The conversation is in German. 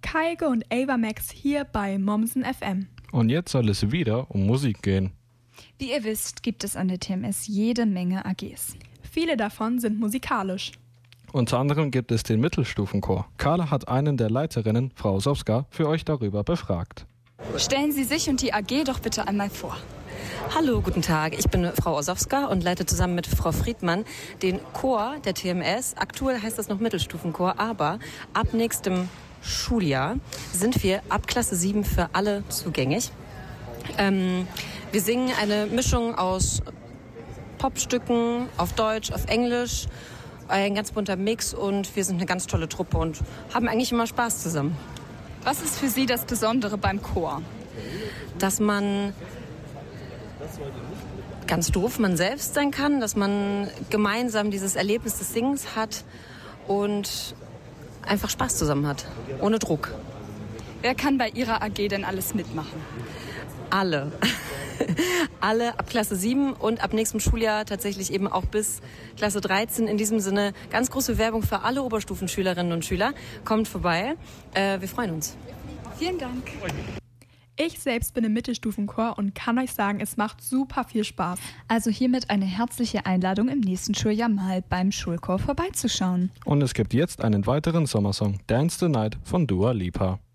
Kaike und Ava Max hier bei Mommsen FM. Und jetzt soll es wieder um Musik gehen. Wie ihr wisst, gibt es an der TMS jede Menge AGs. Viele davon sind musikalisch. Unter anderem gibt es den Mittelstufenchor. Carla hat einen der Leiterinnen, Frau Osowska, für euch darüber befragt. Stellen Sie sich und die AG doch bitte einmal vor. Hallo, guten Tag. Ich bin Frau Osowska und leite zusammen mit Frau Friedmann den Chor der TMS. Aktuell heißt das noch Mittelstufenchor, aber ab nächstem Schuljahr sind wir ab Klasse 7 für alle zugänglich. Wir singen eine Mischung aus Popstücken auf Deutsch, auf Englisch, ein ganz bunter Mix und wir sind eine ganz tolle Truppe und haben eigentlich immer Spaß zusammen. Was ist für Sie das Besondere beim Chor? Dass man ganz doof man selbst sein kann, dass man gemeinsam dieses Erlebnis des Singens hat und einfach Spaß zusammen hat, ohne Druck. Wer kann bei Ihrer AG denn alles mitmachen? Alle. Alle ab Klasse 7 und ab nächstem Schuljahr tatsächlich eben auch bis Klasse 13. In diesem Sinne ganz große Werbung für alle Oberstufenschülerinnen und Schüler. Kommt vorbei. Wir freuen uns. Vielen Dank. Ich selbst bin im Mittelstufenchor und kann euch sagen, es macht super viel Spaß. Also hiermit eine herzliche Einladung, im nächsten Schuljahr mal beim Schulchor vorbeizuschauen. Und es gibt jetzt einen weiteren Sommersong, Dance the Night von Dua Lipa.